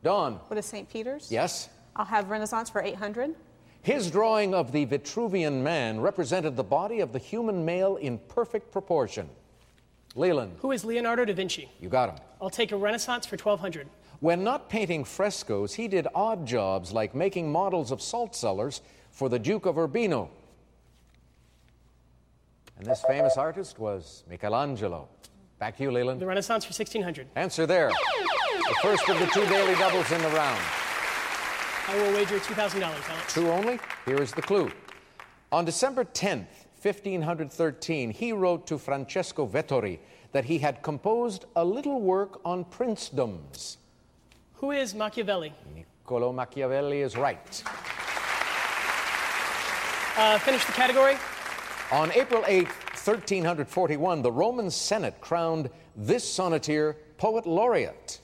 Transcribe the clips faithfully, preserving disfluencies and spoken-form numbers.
Dawn. What is Saint Peter's? Yes. I'll have Renaissance for eight hundred. His drawing of the Vitruvian Man represented the body of the human male in perfect proportion. Leland. Who is Leonardo da Vinci? You got him. I'll take a Renaissance for twelve hundred. When not painting frescoes, he did odd jobs like making models of salt cellars for the Duke of Urbino. And this famous artist was Michelangelo. Back to you, Leland. The Renaissance for sixteen hundred. Answer there. The first of the two daily doubles in the round. I will wager two thousand dollars, Alex. Two only? Here is the clue. On December tenth, fifteen thirteen, he wrote to Francesco Vettori that he had composed a little work on princedoms. Who is Machiavelli? Niccolo Machiavelli is right. Uh, finish the category. On April eighth, thirteen forty-one, the Roman Senate crowned this sonneteer poet laureate.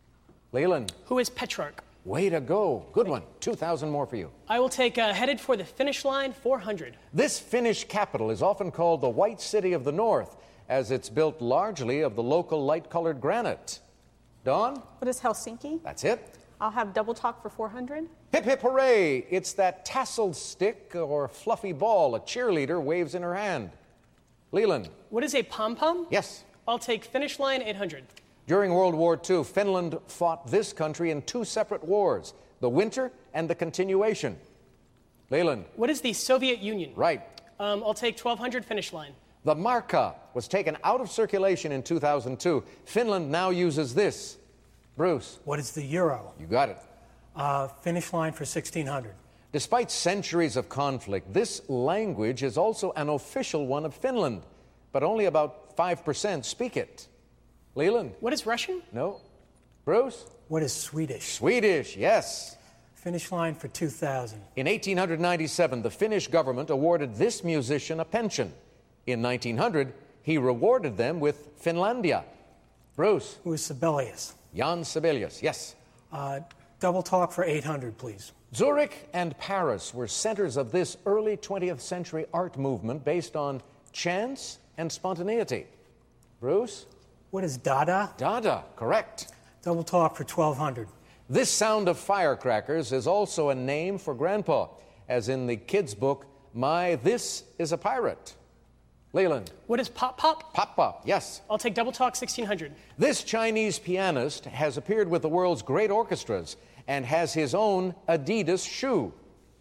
Leland. Who is Petrarch? Way to go. Good one. two thousand more for you. I will take uh, headed for the finish line, four hundred. This Finnish capital is often called the White City of the North, as it's built largely of the local light-colored granite. Dawn? What is Helsinki? That's it. I'll have Double Talk for four hundred. Hip, hip, hooray! It's that tasseled stick or fluffy ball a cheerleader waves in her hand. Leland. What is a pom-pom? Yes. I'll take finish line, eight hundred. During World War Two, Finland fought this country in two separate wars, the winter and the continuation. Leland. What is the Soviet Union? Right. Um, I'll take twelve hundred, finish line. The marka was taken out of circulation in two thousand two. Finland now uses this. Bruce. What is the euro? You got it. Uh, finish line for sixteen hundred. Despite centuries of conflict, this language is also an official one of Finland, but only about five percent speak it. Leland. What is Russian? No. Bruce. What is Swedish? Swedish, yes. Finish line for two thousand. In eighteen ninety-seven, the Finnish government awarded this musician a pension. In nineteen hundred, he rewarded them with Finlandia. Bruce. Who is Sibelius? Jan Sibelius, yes. Uh, double talk for eight hundred, please. Zurich and Paris were centers of this early twentieth century art movement based on chance and spontaneity. Bruce? What is Dada? Dada, correct. Double talk for twelve hundred. This sound of firecrackers is also a name for Grandpa, as in the kids' book, My This is a Pirate. Leland. What is Pop Pop? Pop Pop, yes. I'll take double talk, sixteen hundred. This Chinese pianist has appeared with the world's great orchestras and has his own Adidas shoe.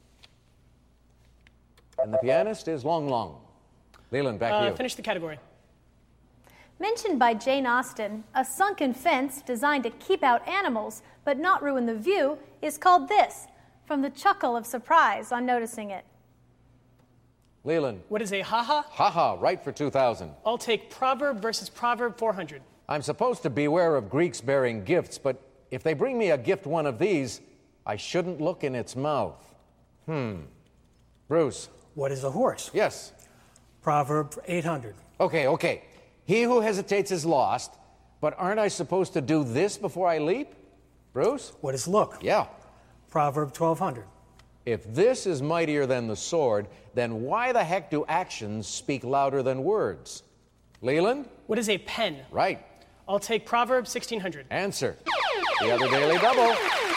And the pianist is Long Long. Leland, back uh, to you. Finish the category. Mentioned by Jane Austen, a sunken fence designed to keep out animals but not ruin the view is called this, from the chuckle of surprise on noticing it. Leland. What is a haha? Haha, right for two thousand. I'll take proverb versus proverb, four hundred. I'm supposed to beware of Greeks bearing gifts, but if they bring me a gift one of these, I shouldn't look in its mouth. Hmm. Bruce. What is a horse? Yes. Proverb for eight hundred. Okay, okay. He who hesitates is lost, but aren't I supposed to do this before I leap? Bruce? What is look? Yeah. Proverb twelve hundred. If this is mightier than the sword, then why the heck do actions speak louder than words? Leland? What is a pen? Right. I'll take proverb, sixteen hundred. Answer. The other daily double.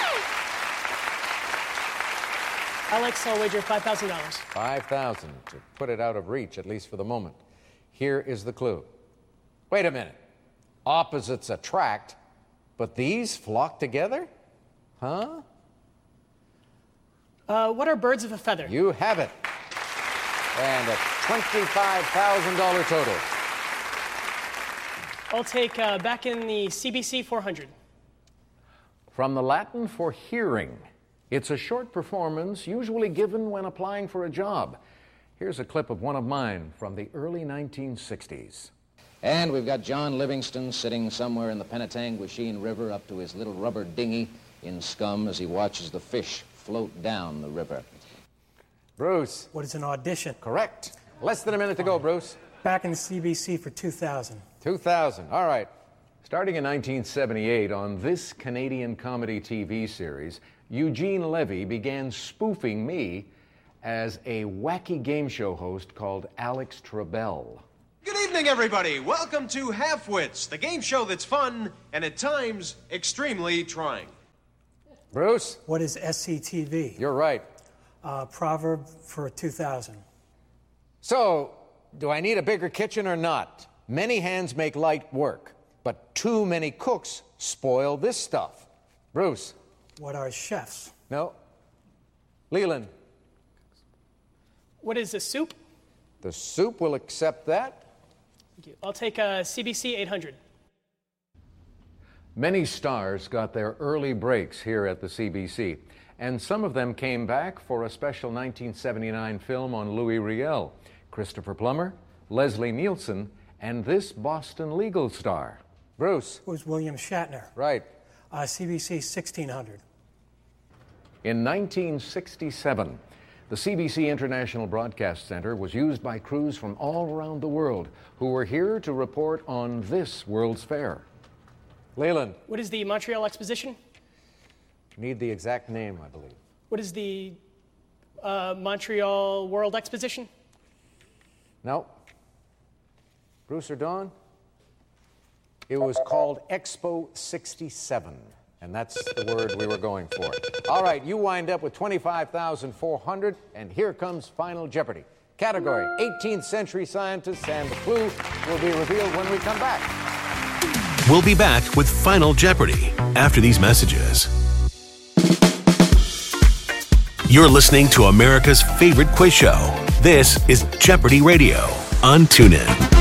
Alex, I'll wager five thousand dollars. five thousand dollars to put it out of reach, at least for the moment. Here is the clue. Wait a minute. Opposites attract, but these flock together? Huh? Uh, what are birds of a feather? You have it. And a twenty-five thousand dollars total. I'll take uh, back in the C B C, four hundred. From the Latin for hearing. It's a short performance usually given when applying for a job. Here's a clip of one of mine from the early nineteen sixties. And we've got John Livingston sitting somewhere in the Penetanguishene River up to his little rubber dinghy in scum as he watches the fish float down the river. Bruce. What is an audition? Correct. Less than a minute to go, Bruce. Back in the C B C for two thousand. two thousand. All right. Starting in nineteen seventy-eight, on this Canadian comedy T V series, Eugene Levy began spoofing me as a wacky game show host called Alex Trebell. Good evening, everybody. Welcome to Halfwits, the game show that's fun and at times extremely trying. Bruce, What is S C T V? you're right. Uh, proverb for two thousand. So, do I need a bigger kitchen or not? Many hands make light work, but too many cooks spoil this stuff. Bruce. What are chefs? No. Leland. What is a soup? The soup will accept that. Thank you. I'll take a C B C eight hundred. Many stars got their early breaks here at the C B C, and some of them came back for a special nineteen seventy-nine film on Louis Riel. Christopher Plummer, Leslie Nielsen, and this Boston legal star. Bruce. Who's William Shatner? Right. Uh, C B C sixteen hundred. In nineteen sixty-seven, the C B C International Broadcast Center was used by crews from all around the world who were here to report on this World's Fair. Leland. What is the Montreal Exposition? Need the exact name, I believe. What is the uh, Montreal World Exposition? No. Bruce or Dawn? It was called Expo sixty-seven, and that's the word we were going for. All right, you wind up with twenty-five thousand four hundred, and here comes Final Jeopardy. Category, eighteenth century scientists, and the clue will be revealed when we come back. We'll be back with Final Jeopardy after these messages. You're listening to America's favorite quiz show. This is Jeopardy Radio on TuneIn.